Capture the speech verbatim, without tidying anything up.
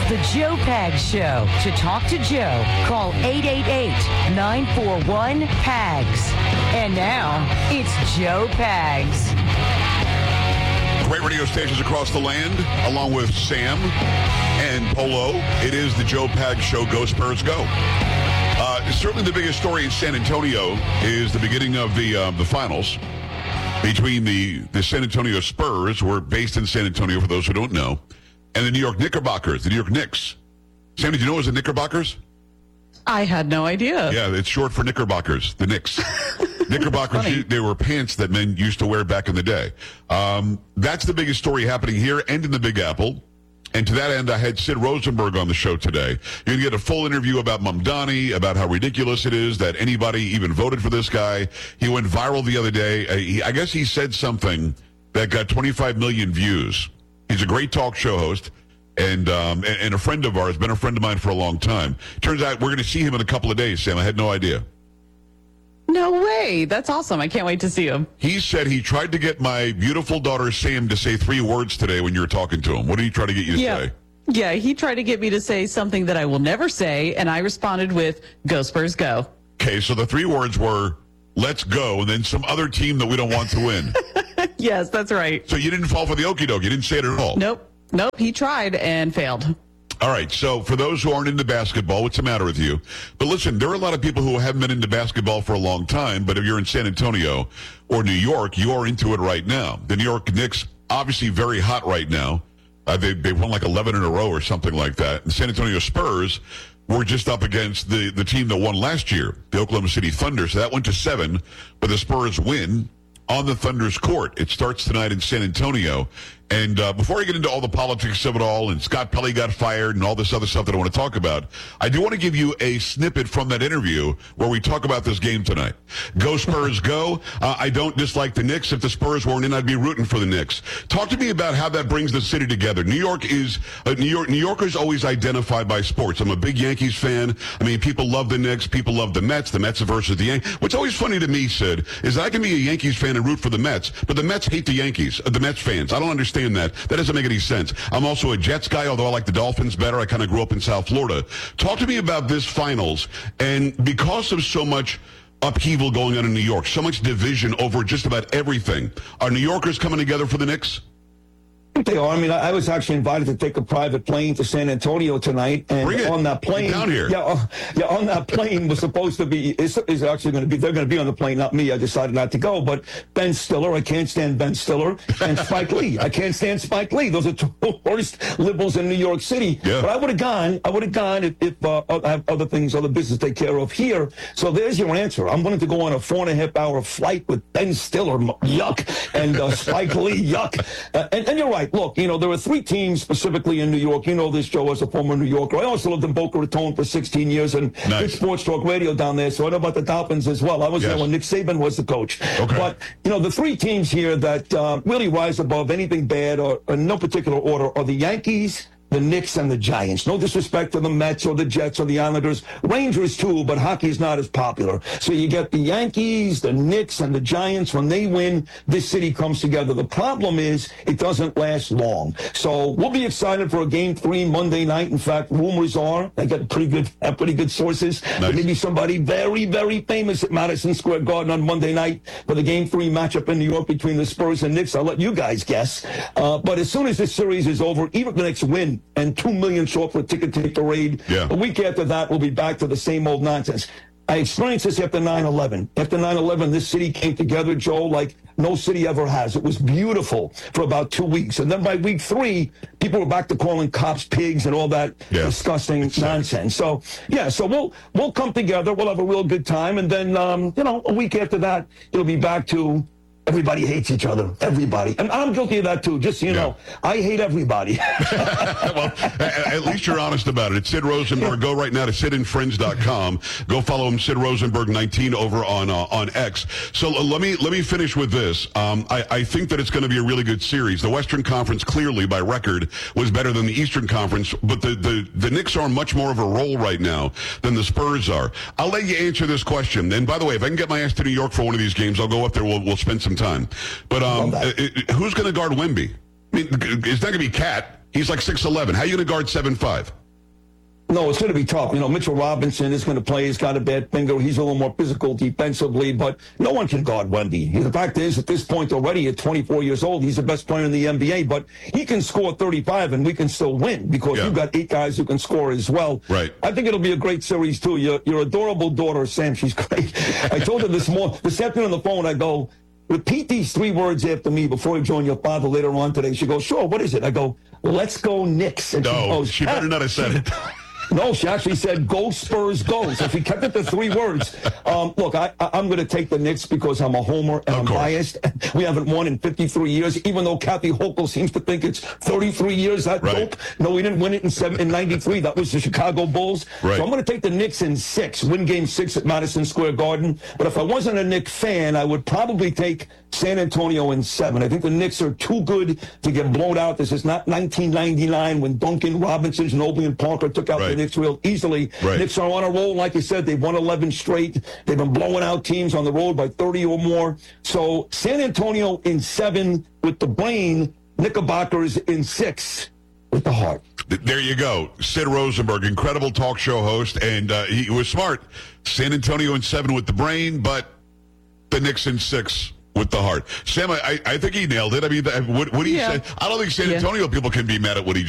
the Joe Pags Show. To talk to Joe, call eight eight eight, nine four one, P A G S. And now, it's Joe Pags. Great radio stations across the land, along with Sam and Polo. It is the Joe Pags Show. Go Spurs, go. Uh, certainly the biggest story in San Antonio is the beginning of the uh, the finals between the, the San Antonio Spurs, who are based in San Antonio, for those who don't know, and the New York Knickerbockers, the New York Knicks. Sam, did you know it was the Knickerbockers? I had no idea. Yeah, it's short for Knickerbockers, the Knicks. Knickerbockers, they were pants that men used to wear back in the day. Um, that's the biggest story happening here and in the Big Apple. And to that end, I had Sid Rosenberg on the show today. You're going to get a full interview about Mamdani, about how ridiculous it is that anybody even voted for this guy. He went viral the other day. Uh, he, I guess he said something that got twenty-five million views. He's a great talk show host and, um, and, and a friend of ours, been a friend of mine for a long time. Turns out we're going to see him in a couple of days, Sam. I had no idea. No way. That's awesome. I can't wait to see him. He said he tried to get my beautiful daughter, Sam, to say three words today when you were talking to him. What did he try to get you to yeah. say? Yeah, he tried to get me to say something that I will never say, and I responded with, "Go Spurs, go." Okay, so the three words were, "Let's go," and then some other team that we don't want to win. Yes, that's right. So you didn't fall for the okie doke. You didn't say it at all. Nope. Nope. He tried and failed. All right, so for those who aren't into basketball, what's the matter with you? But listen, there are a lot of people who haven't been into basketball for a long time, but if you're in San Antonio or New York, you are into it right now. The New York Knicks, obviously very hot right now. Uh, they, they've won like eleven in a row or something like that. And San Antonio Spurs were just up against the, the team that won last year, the Oklahoma City Thunder. So that went to seven, but the Spurs win on the Thunder's court. It starts tonight in San Antonio. And uh, before I get into all the politics of it all, and Scott Pelley got fired and all this other stuff that I want to talk about, I do want to give you a snippet from that interview where we talk about this game tonight. Go Spurs, go. Uh, I don't dislike the Knicks. If the Spurs weren't in, I'd be rooting for the Knicks. Talk to me about how that brings the city together. New York is, uh, New York, New Yorkers always identify by sports. I'm a big Yankees fan. I mean, people love the Knicks. People love the Mets. The Mets versus the Yankees. What's always funny to me, Sid, is I can be a Yankees fan and root for the Mets, but the Mets hate the Yankees, uh, the Mets fans. I don't understand that. That doesn't make any sense. I'm also a Jets guy, although I like the Dolphins better. I kind of grew up in South Florida. Talk to me about this finals, and because of so much upheaval going on in New York, so much division over just about everything, are New Yorkers coming together for the Knicks? I think they are. I mean, I, I was actually invited to take a private plane to San Antonio tonight, and on that plane, down here. yeah, uh, yeah, on that plane was supposed to be is, is actually going to be. They're going to be on the plane, not me. I decided not to go, but Ben Stiller. I can't stand Ben Stiller and Spike Lee. I can't stand Spike Lee. Those are two worst liberals in New York City. Yeah. But I would have gone. I would have gone if, if uh, I have other things, other business to take care of here. So there's your answer. I'm willing to go on a four and a half hour flight with Ben Stiller. Yuck, and uh, Spike Lee. Yuck. Uh, and, and you're right. Look, you know there are three teams specifically in New York. You know this, Joe, as a former New Yorker. I also lived in Boca Raton for sixteen years and nice. did sports talk radio down there, so I know about the Dolphins as well. I was yes. there when Nick Saban was the coach. Okay. But, you know, the three teams here that uh, really rise above anything bad or in no particular order are the Yankees, the Knicks, and the Giants. No disrespect to the Mets or the Jets or the Islanders. Rangers, too, but hockey is not as popular. So you get the Yankees, the Knicks, and the Giants. When they win, this city comes together. The problem is it doesn't last long. So we'll be excited for a game three Monday night. In fact, rumors are, I got pretty good, have pretty good sources. Nice. There may be somebody very, very famous at Madison Square Garden on Monday night for the game three matchup in New York between the Spurs and Knicks. I'll let you guys guess. Uh, but as soon as this series is over, even if the Knicks win, and two million show up for a ticket tape parade. Yeah. A week after that, we'll be back to the same old nonsense. I experienced this after nine eleven. After nine eleven, this city came together, Joe, like no city ever has. It was beautiful for about two weeks. And then by week three, people were back to calling cops pigs and all that yeah. disgusting exactly. nonsense. So, yeah, so we'll we'll come together. We'll have a real good time. And then, um, you know, a week after that, it'll be back to everybody hates each other. Everybody. And I'm guilty of that, too. Just so you yeah. know, I hate everybody. Well, at least you're honest about it. It's Sid Rosenberg. Go right now to sid and friends dot com. Go follow him, Sid Rosenberg nineteen, over on uh, on X. So uh, let me let me finish with this. Um, I, I think that it's going to be a really good series. The Western Conference, clearly, by record, was better than the Eastern Conference, but the, the, the Knicks are much more of a role right now than the Spurs are. I'll let you answer this question. And by the way, if I can get my ass to New York for one of these games, I'll go up there. We'll, we'll spend some time. But um, it, it, who's going to guard Wemby? I mean, it's not going to be Cat. He's like six eleven. How are you going to guard seven five? No, it's going to be tough. You know, Mitchell Robinson is going to play. He's got a bad finger. He's a little more physical defensively, but no one can guard Wemby. The fact is, at this point already, at twenty-four years old, he's the best player in the N B A, but he can score thirty-five, and we can still win because Yeah. you've got eight guys who can score as well. Right. I think it'll be a great series, too. Your, your adorable daughter, Sam, she's great. I told her this morning, this afternoon on the phone, I go, repeat these three words after me before you join your father later on today. She goes, sure, what is it? I go, let's go Knicks. And she No, goes, she better not have said it. No, she actually said, go Spurs, go. So she kept it to three words. Um, look, I, I, I'm going to take the Knicks because I'm a homer and Of I'm course. biased. We haven't won in fifty-three years, even though Kathy Hochul seems to think it's thirty-three years. That Right. dope. No, we didn't win it in, seven, in ninety-three. That was the Chicago Bulls. Right. So I'm going to take the Knicks in six, win game six at Madison Square Garden. But if I wasn't a Knicks fan, I would probably take San Antonio in seven. I think the Knicks are too good to get blown out. This is not nineteen ninety-nine when Duncan, Robinson, Ginobili, and Parker took out Right. the Knicks real easily. Right. Knicks are on a roll, like you said. They've won eleven straight. They've been blowing out teams on the road by thirty or more. So San Antonio in seven with the brain, Knickerbockers in six with the heart. There you go. Sid Rosenberg, incredible talk show host, and uh, he was smart. San Antonio in seven with the brain, but the Knicks in six with the heart. Sam, I, I think he nailed it. I mean, what, what do you Yeah. say? I don't think San Yeah. Antonio people can be mad at what he